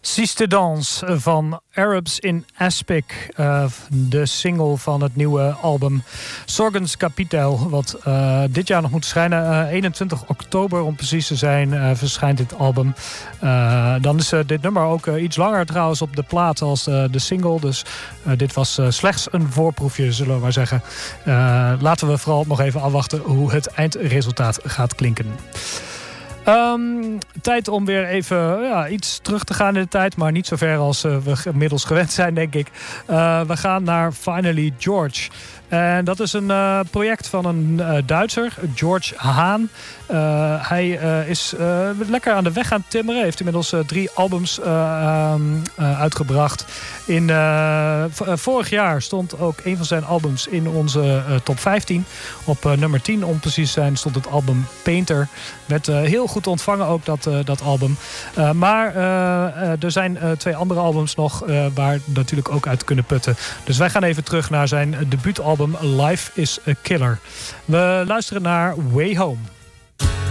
Sister Dance van Arabs in Aspic. De single van het nieuwe album Sorgens Kapitel. Wat dit jaar nog moet verschijnen. 21 oktober om precies te zijn verschijnt dit album. Dan is dit nummer ook iets langer trouwens op de plaat als de single. Dus dit was slechts een voorproefje, zullen we maar zeggen. Laten we vooral nog even afwachten hoe het eindresultaat gaat klinken. Tijd om weer even iets terug te gaan in de tijd, maar niet zo ver als we inmiddels gewend zijn, denk ik. We gaan naar Finally George. En dat is een project van een Duitser, George Haan. Hij is lekker aan de weg gaan timmeren. Heeft inmiddels 3 albums uitgebracht. Vorig jaar stond ook een van zijn albums in onze top 15. Op nummer 10 om precies te zijn stond het album Painter. Werd heel goed ontvangen ook dat album. Maar er zijn 2 andere albums nog waar natuurlijk ook uit kunnen putten. Dus wij gaan even terug naar zijn debuutalbum Life is a Killer. We luisteren naar Way Home.